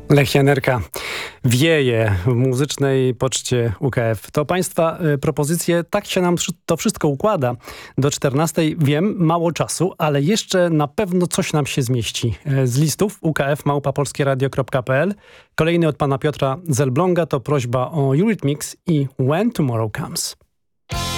Lechia.NR wieje w muzycznej poczcie UKF. To Państwa propozycje. Tak się nam to wszystko układa. Do 14 wiem, mało czasu, ale jeszcze na pewno coś nam się zmieści. Z listów ukf@polskieradio.pl. Kolejny od pana Piotra z Elbląga to prośba o Eurythmics i When Tomorrow Comes.